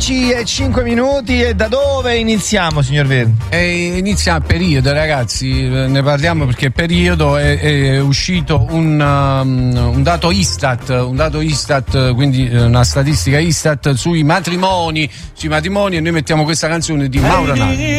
10:05 e da dove iniziamo, signor Verdi? Inizia a periodo, ragazzi, ne parliamo perché periodo è uscito un dato Istat, quindi una statistica Istat sui matrimoni, e noi mettiamo questa canzone di Mauro Nani.